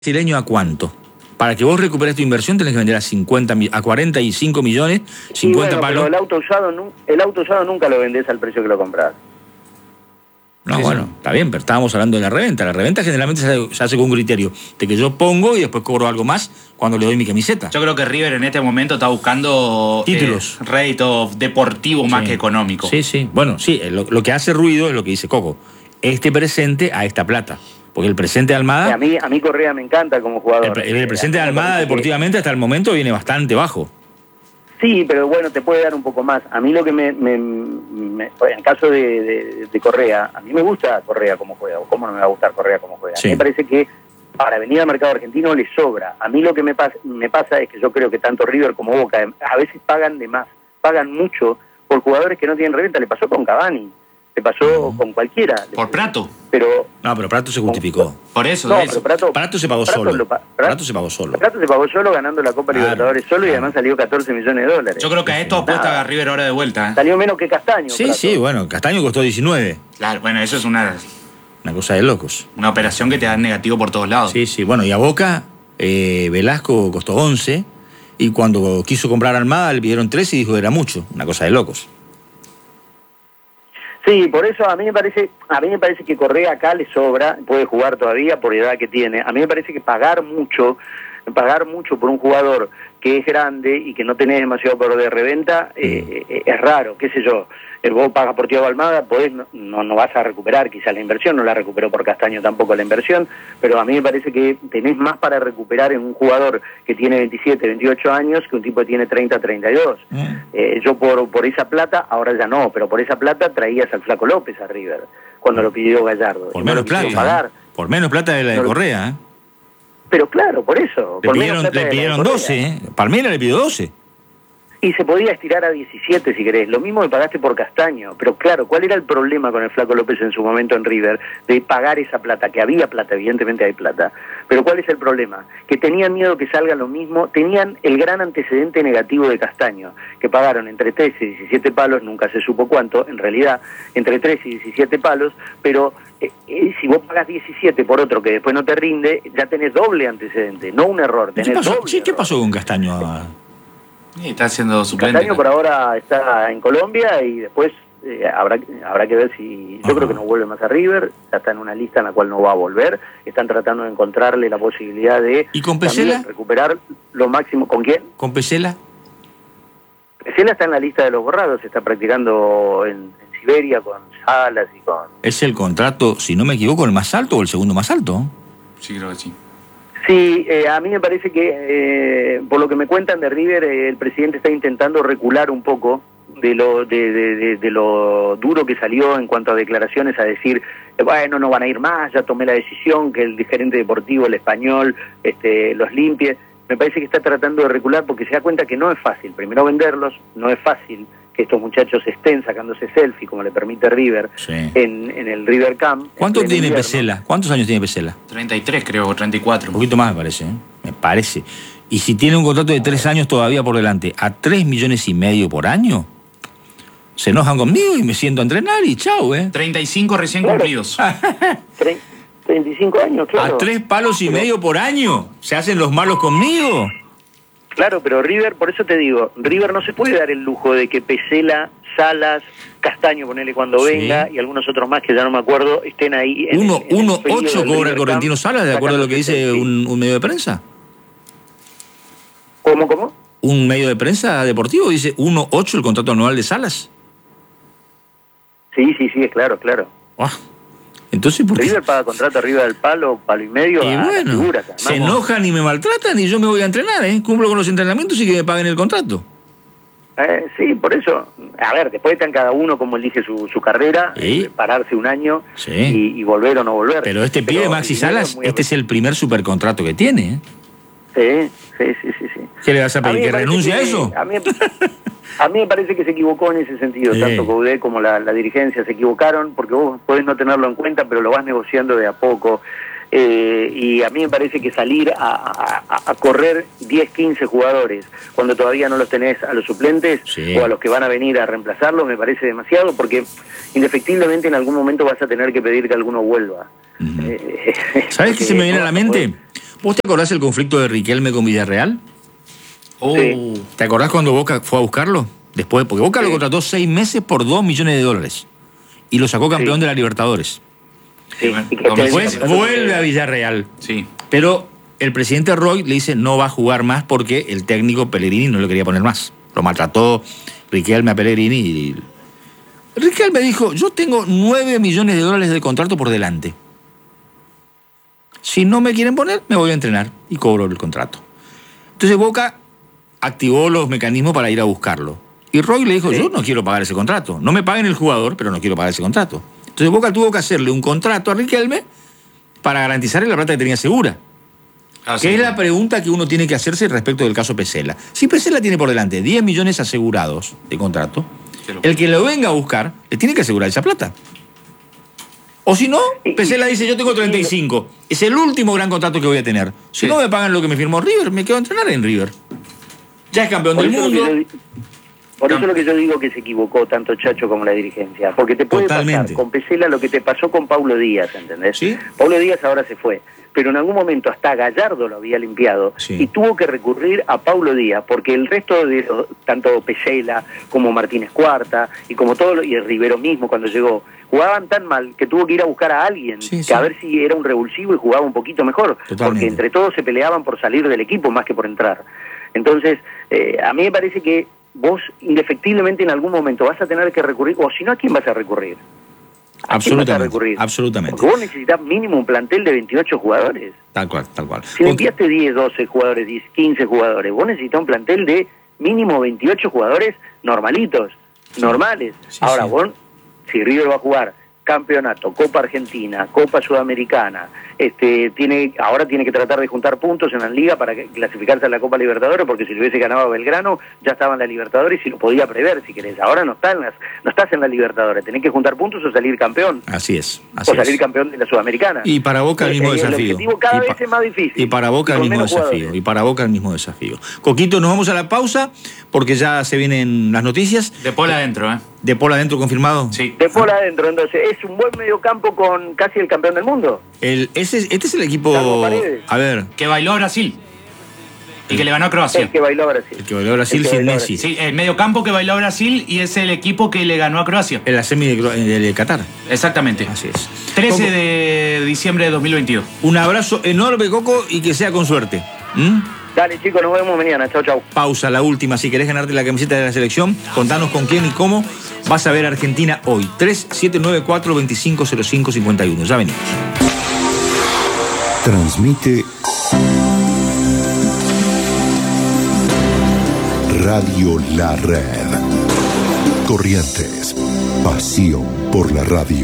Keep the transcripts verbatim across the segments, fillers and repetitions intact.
brasileño a cuánto? Para que vos recuperes tu inversión tenés que vender a cincuenta, a cuarenta y cinco millones, cincuenta bueno, palos. Pero el auto usado, el auto usado nunca lo vendés al precio que lo compras. No, sí, bueno, sí. Está bien, pero estábamos hablando de la reventa. La reventa generalmente se hace, se hace con un criterio de que yo pongo y después cobro algo más cuando le doy mi camiseta. Yo creo que River en este momento está buscando títulos, eh, rédito deportivo más sí. que económico. Sí, sí. Bueno, sí, lo, lo que hace ruido es lo que dice Coco. Este presente a esta plata. Porque el presente de Almada... Sí, a, mí, a mí Correa me encanta como jugador. El, el presente de Almada deportivamente hasta el momento viene bastante bajo. Sí, pero bueno, te puede dar un poco más. A mí lo que me... me, me en el caso de, de, de Correa, a mí me gusta Correa como juega. ¿Cómo no me va a gustar Correa como juega? Sí. A mí me parece que para venir al mercado argentino le sobra. A mí lo que me pasa, me pasa es que yo creo que tanto River como Boca a veces pagan de más. Pagan mucho por jugadores que no tienen reventa. Le pasó con Cavani. Le pasó con cualquiera. Por Prato. Pero no, pero Prato se justificó. Por eso, no, eso. Pero Prato, Prato se pagó Prato solo. Lo, Prato, Prato se pagó solo. Prato se pagó solo ganando la Copa claro, Libertadores solo claro. y además salió catorce millones de dólares. Yo creo que a esto apuesta Nada. a River ahora de vuelta. ¿eh? Salió menos que Castaño. Sí, Prato. sí, bueno, Castaño costó diecinueve. Claro, bueno, eso es una... Una cosa de locos. Una operación que te da negativo por todos lados. Sí, sí. Bueno, y a Boca, eh, Velasco costó once y cuando quiso comprar Almada le pidieron trece y dijo que era mucho. Una cosa de locos. Sí, por eso a mí me parece, a mí me parece que Correa acá le sobra, puede jugar todavía por edad que tiene. A mí me parece que pagar mucho, pagar mucho por un jugador que es grande y que no tenés demasiado poder de reventa, eh, eh, es raro, qué sé yo. El vos pagas por Thiago Almada, podés, no, no, no vas a recuperar quizás la inversión, no la recuperó por Castaño tampoco la inversión, pero a mí me parece que tenés más para recuperar en un jugador que tiene veintisiete, veintiocho años que un tipo que tiene treinta, treinta y dos. Mm. Eh, yo por, por esa plata, ahora ya no, pero por esa plata traías al Flaco López a River, cuando lo pidió Gallardo. Por menos plata, pagar. Por menos plata de la de no, Correa, ¿eh? Pero claro, por eso. Le por pidieron, le pidieron doce, ¿eh? Palmeiras le pidió doce. Y se podía estirar a diecisiete si querés, lo mismo que pagaste por Castaño, pero claro, ¿cuál era el problema con el Flaco López en su momento en River? De pagar esa plata, que había plata, evidentemente hay plata, pero ¿cuál es el problema? Que tenían miedo que salga lo mismo, tenían el gran antecedente negativo de Castaño, que pagaron entre trece y diecisiete palos, nunca se supo cuánto, en realidad, entre trece y diecisiete palos, pero eh, eh, si vos pagas diecisiete por otro que después no te rinde, ya tenés doble antecedente, no un error, tenés ¿Qué pasó, doble sí, ¿qué error. pasó con Castaño? A... Sí, está haciendo suplente. Castaño por ahora está en Colombia y después eh, habrá, habrá que ver si... Yo Ajá. creo que no vuelve más a River, ya está en una lista en la cual no va a volver. Están tratando de encontrarle la posibilidad de... ¿Y con Pesela? Recuperar lo máximo. ¿Con quién? ¿Con Pesela? Pesela está en la lista de los borrados, está practicando en, en Siberia con Salas y con... ¿Es el contrato, si no me equivoco, el más alto o el segundo más alto? Sí, creo que sí. Sí, eh, a mí me parece que, eh, por lo que me cuentan de River, eh, el presidente está intentando recular un poco de lo de, de, de, de lo duro que salió en cuanto a declaraciones, a decir, eh, bueno, no van a ir más, ya tomé la decisión, que el gerente deportivo, el español, este, los limpie. Me parece que está tratando de recular porque se da cuenta que no es fácil, primero venderlos, no es fácil que estos muchachos estén sacándose selfie, como le permite River, sí. en, en el River Camp. ¿Cuánto tiene invierno. Pesela? ¿Cuántos años tiene Pesela? treinta y tres creo, o treinta y cuatro. Un poquito más me parece, ¿eh? Me parece. Y si tiene un contrato de tres años todavía por delante, a tres millones y medio por año, se enojan conmigo y me siento a entrenar y chau, ¿eh? treinta y cinco recién claro. cumplidos. treinta y cinco años, claro. A tres palos y medio por año, ¿se hacen los malos conmigo? Claro, pero River, por eso te digo, River no se puede dar el lujo de que Pesela, Salas, Castaño, ponele cuando sí. venga, y algunos otros más que ya no me acuerdo, estén ahí. uno ocho cobra el Correntino Salas, de acuerdo a lo que dice un, un medio de prensa. ¿Cómo, cómo? Un medio de prensa deportivo dice uno ocho el contrato anual de Salas. Sí, sí, sí, es claro, claro. Oh. Entonces, ¿por qué? River paga contrato arriba del palo, palo y medio. Y a bueno, figuras, se enojan y me maltratan y yo me voy a entrenar, ¿eh? Cumplo con los entrenamientos y que me paguen el contrato. Eh, sí, por eso. A ver, después están cada uno como elige su, su carrera, ¿Sí? eh, pararse un año sí. y, y volver o no volver. Pero este pibe, Maxi Salas, es este es el primer supercontrato que tiene, ¿eh? Sí, sí, sí, sí, sí. ¿Qué le vas a pedir? ¿Que renuncie a eso? A mí, a mí me parece que se equivocó en ese sentido, sí. tanto Coudet como la, la dirigencia se equivocaron, porque vos podés no tenerlo en cuenta, pero lo vas negociando de a poco. Eh, y a mí me parece que salir a, a, a correr diez, quince jugadores cuando todavía no los tenés a los suplentes sí. o a los que van a venir a reemplazarlos me parece demasiado, porque indefectiblemente en algún momento vas a tener que pedir que alguno vuelva. Uh-huh. eh, ¿Sabés qué se me viene a la mente? ¿Vos te acordás el conflicto de Riquelme con Villarreal? Oh. Sí. ¿Te acordás cuando Boca fue a buscarlo? Después, porque Boca Sí. lo contrató seis meses por dos millones de dólares. Y lo sacó campeón Sí. de la Libertadores. Sí. Y que Después Después campeonato vuelve que- a Villarreal. Sí. Pero el presidente Roy le dice no va a jugar más porque el técnico Pellegrini no lo quería poner más. Lo maltrató Riquelme a Pellegrini y... Riquelme dijo, yo tengo nueve millones de dólares de contrato por delante. Si no me quieren poner, me voy a entrenar y cobro el contrato. Entonces Boca activó los mecanismos para ir a buscarlo. Y Roy le dijo, Sí. yo no quiero pagar ese contrato. No me paguen el jugador, pero no quiero pagar ese contrato. Entonces Boca tuvo que hacerle un contrato a Riquelme para garantizarle la plata que tenía segura. Ah, Que sí. es la pregunta que uno tiene que hacerse respecto del caso Pesela. Si Pesela tiene por delante diez millones asegurados de contrato, Se lo- el que lo venga a buscar le tiene que asegurar esa plata. O si no, Y- Pesela dice, yo tengo treinta y cinco. Es el último gran contrato que voy a tener. Si Sí. no me pagan lo que me firmó River, me quedo a entrenar en River. Ya es campeón Por del eso, lo que mundo. yo, di- por eso lo que yo digo que se equivocó tanto Chacho como la dirigencia. Porque te puede Totalmente. pasar con Pesela lo que te pasó con Paulo Díaz, ¿entendés? Sí. Paulo Díaz ahora se fue. Pero en algún momento hasta Gallardo lo había limpiado Sí. y tuvo que recurrir a Paulo Díaz, porque el resto de los- tanto Pesela como Martínez Cuarta y como todo lo- y el Rivero mismo cuando llegó, jugaban tan mal que tuvo que ir a buscar a alguien, Sí, que sí. a ver si era un revulsivo y jugaba un poquito mejor, Totalmente. porque entre todos se peleaban por salir del equipo más que por entrar. Entonces, eh, a mí me parece que vos indefectiblemente en algún momento vas a tener que recurrir, o si no, ¿a quién vas a recurrir? ¿A quién vas a Absolutamente. recurrir? Absolutamente. Porque vos necesitas mínimo un plantel de veintiocho jugadores. Tal cual, tal cual. Si le enviaste diez, doce jugadores, diez, quince jugadores, vos necesitas un plantel de mínimo veintiocho jugadores normalitos, normales. Sí, Ahora, sí. vos, si River va a jugar campeonato, Copa Argentina, Copa Sudamericana, este, tiene, ahora tiene que tratar de juntar puntos en la liga para que- clasificarse a la Copa Libertadores, porque si lo hubiese ganado a Belgrano, ya estaba en la Libertadores y lo podía prever, si querés. Ahora no, está en las, no estás en la Libertadores, tenés que juntar puntos o salir campeón, Así es, así o salir es. campeón de la Sudamericana. Y para Boca el Eh, mismo eh, desafío. El objetivo cada Y vez pa- es más difícil. Y para Boca el con mismo menos desafío. jugadores. Y para Boca el mismo desafío. Coquito, nos vamos a la pausa porque ya se vienen las noticias. De Paul adentro, ¿eh? De Paul adentro confirmado. Sí. De Paul adentro, entonces, es un buen mediocampo con casi el campeón del mundo. El, ese, este es el equipo. Salvo Paredes. A ver, Que bailó a Brasil. Y que le ganó a Croacia. El que bailó a Brasil. el que bailó a Brasil El que sin bailó a Messi. Brasil. Sí, el medio campo que bailó a Brasil y es el equipo que le ganó a Croacia. En la semi de, Cro- de- de Qatar. Exactamente. Así es. trece Coco, de diciembre de dos mil veintidós. Un abrazo enorme, Coco, y que sea con suerte. ¿Mm? Dale, chicos, nos vemos mañana. Chau, chau. Pausa, la última. Si querés ganarte la camiseta de la selección, contanos con quién y cómo vas a ver a Argentina hoy. tres siete nueve cuatro, dos cinco cero cinco, cinco uno. Ya venimos. Transmite Radio La Red. Corrientes. Pasión por la radio.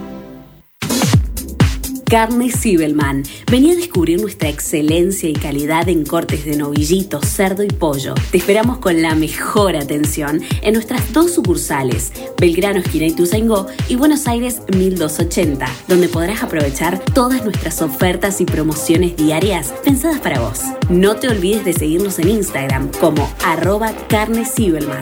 Carne Sibelman. Vení a descubrir nuestra excelencia y calidad en cortes de novillito, cerdo y pollo. Te esperamos con la mejor atención en nuestras dos sucursales, Belgrano, esquina Ituzaingó y Buenos Aires mil doscientos ochenta, donde podrás aprovechar todas nuestras ofertas y promociones diarias pensadas para vos. No te olvides de seguirnos en Instagram como arroba carne Sibelman.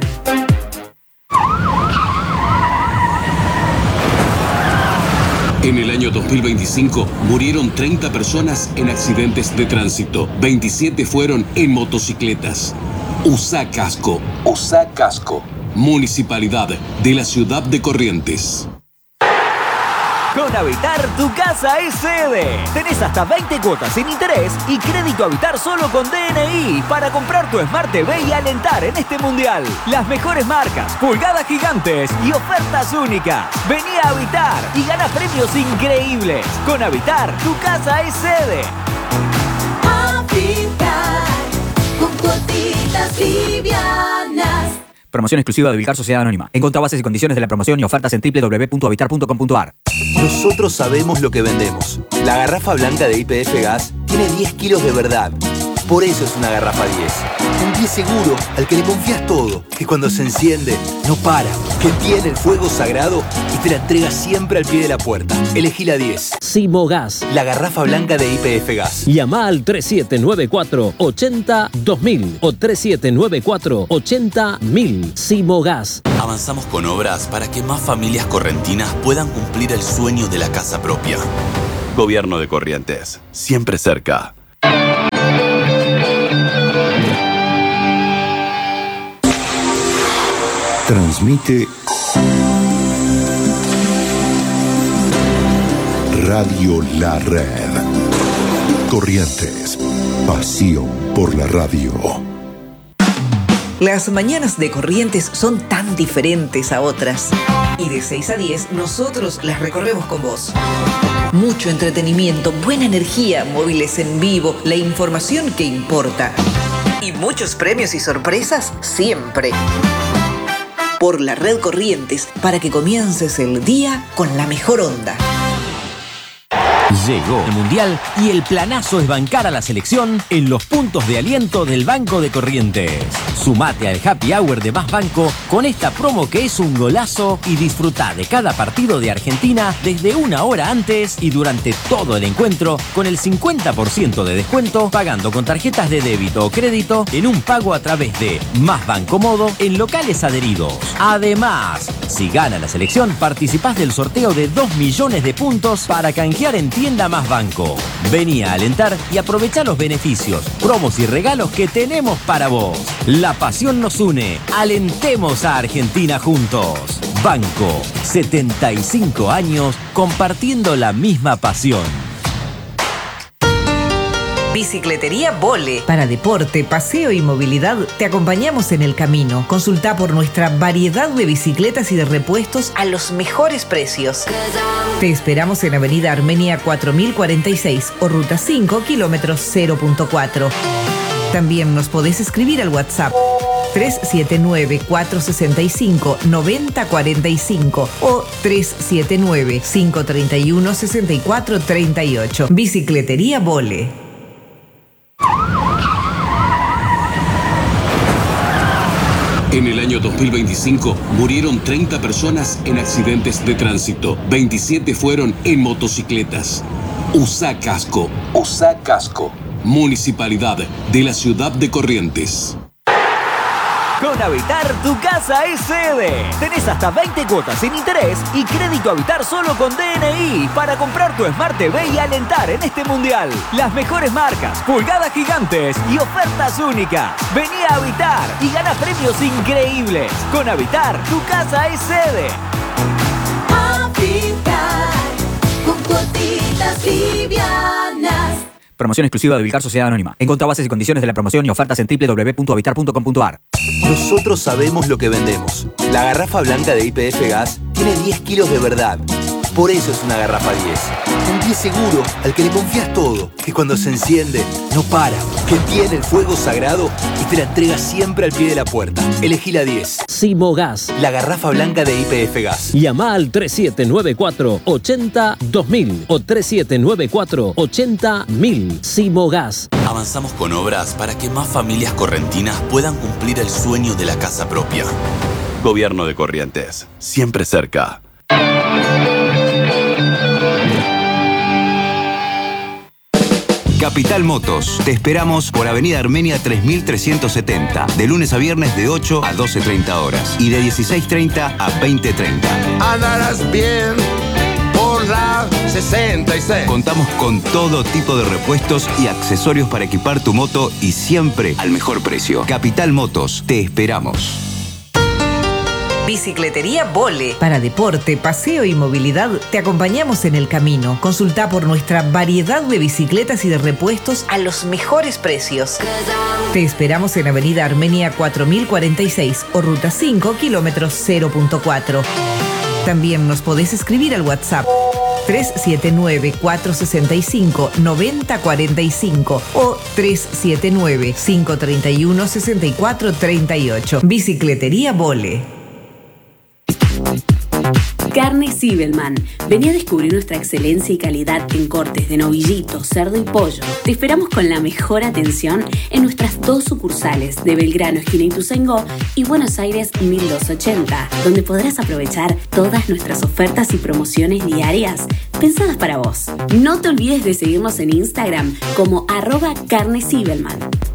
En el año dos mil veinticinco murieron treinta personas en accidentes de tránsito. veintisiete fueron en motocicletas. Usa casco. Usa casco. Municipalidad de la ciudad de Corrientes. Con Habitar, tu casa es sede. Tenés hasta veinte cuotas sin interés y crédito Habitar solo con D N I para comprar tu Smart T V y alentar en este mundial. Las mejores marcas, pulgadas gigantes y ofertas únicas. Vení a Habitar y gana premios increíbles. Con Habitar, tu casa es sede. Habitar, con cuotitas livianas. Promoción exclusiva de Ubicar Sociedad Anónima. Encontrá bases y condiciones de la promoción y ofertas en doble u doble u doble u punto habitar punto com punto a r. Nosotros sabemos lo que vendemos. La garrafa blanca de Y P F Gas tiene diez kilos de verdad. Por eso es una garrafa diez. Un diez seguro al que le confías todo. Que cuando se enciende, no para. Que tiene el fuego sagrado y te la entrega siempre al pie de la puerta. Elegí la diez. Simogas. La garrafa blanca de Y P F Gas. Llama al tres siete nueve cuatro, ocho cero, dos mil o tres siete nueve cuatro, ocho cero, mil. Simogas. Avanzamos con obras para que más familias correntinas puedan cumplir el sueño de la casa propia. Gobierno de Corrientes, siempre cerca. Transmite Radio La Red. Corrientes, pasión por la radio. Las mañanas de Corrientes son tan diferentes a otras. Y de seis a diez nosotros las recorremos con vos. Mucho entretenimiento, buena energía, móviles en vivo, la información que importa. Y muchos premios y sorpresas siempre. Por la red Corrientes, para que comiences el día con la mejor onda. Llegó el Mundial y el planazo es bancar a la selección en los puntos de aliento del Banco de Corrientes. Sumate al Happy Hour de Más Banco con esta promo que es un golazo y disfruta de cada partido de Argentina desde una hora antes y durante todo el encuentro con el cincuenta por ciento de descuento pagando con tarjetas de débito o crédito en un pago a través de Más Banco Modo en locales adheridos. Además, si gana la selección, participás del sorteo de dos millones de puntos para canjear en Tienda Más Banco. Vení a alentar y aprovechá los beneficios, promos y regalos que tenemos para vos. La pasión nos une. Alentemos a Argentina juntos. Banco, setenta y cinco años compartiendo la misma pasión. Bicicletería Vole. Para deporte, paseo y movilidad, te acompañamos en el camino. Consulta por nuestra variedad de bicicletas y de repuestos a los mejores precios. Te esperamos en Avenida Armenia cuatro mil cuarenta y seis o Ruta cinco, kilómetros cero punto cuatro. También nos podés escribir al WhatsApp tres siete nueve, cuatro seis cinco, nueve cero cuatro cinco o tres siete nueve, cinco tres uno, seis cuatro tres ocho. Bicicletería Vole. En el año dos mil veinticinco murieron treinta personas en accidentes de tránsito. veintisiete fueron en motocicletas. Usa casco. Usa casco. Municipalidad de la Ciudad de Corrientes. Con Habitar, tu casa es sede. Tenés hasta veinte cuotas sin interés y crédito Habitar solo con D N I para comprar tu Smart T V y alentar en este mundial. Las mejores marcas, pulgadas gigantes y ofertas únicas. Vení a Habitar y gana premios increíbles. Con Habitar, tu casa es sede. Habitar, con cuotitas livianas. Promoción exclusiva de Vilcar Sociedad Anónima. Encontrá bases y condiciones de la promoción y ofertas en doble u doble u doble u punto habitar punto com punto a r. Nosotros sabemos lo que vendemos. La garrafa blanca de Y P F Gas tiene diez kilos de verdad. Por eso es una garrafa diez. Un diez seguro al que le confías todo. Que cuando se enciende, no para. Que tiene el fuego sagrado y te la entrega siempre al pie de la puerta. Elegí la diez. Simogas. La garrafa blanca de Y P F Gas. Llama al tres siete nueve cuatro, ocho cero, dos mil o tres siete nueve cuatro, ocho cero, mil. Simogas. Avanzamos con obras para que más familias correntinas puedan cumplir el sueño de la casa propia. Gobierno de Corrientes. Siempre cerca. Capital Motos. Te esperamos por Avenida Armenia tres mil trescientos setenta. De lunes a viernes de ocho a doce treinta horas. Y de dieciséis treinta a veinte treinta. Andarás bien por la sesenta y seis. Contamos con todo tipo de repuestos y accesorios para equipar tu moto y siempre al mejor precio. Capital Motos. Te esperamos. Bicicletería Vole. Para deporte, paseo y movilidad, te acompañamos en el camino. Consulta por nuestra variedad de bicicletas y de repuestos a los mejores precios. Te esperamos en Avenida Armenia cuatro mil cuarenta y seis o Ruta cinco, kilómetros cero punto cuatro. También nos podés escribir al WhatsApp tres siete nueve, cuatro seis cinco, nueve cero cuatro cinco o tres siete nueve, cinco tres uno, seis cuatro tres ocho. Bicicletería Vole. Carne Zibelman. Vení a descubrir nuestra excelencia y calidad en cortes de novillito, cerdo y pollo. Te esperamos con la mejor atención en nuestras dos sucursales de Belgrano, esquina Ituzaingó y Buenos Aires mil doscientos ochenta, donde podrás aprovechar todas nuestras ofertas y promociones diarias pensadas para vos. No te olvides de seguirnos en Instagram como arroba Carne Zibelman.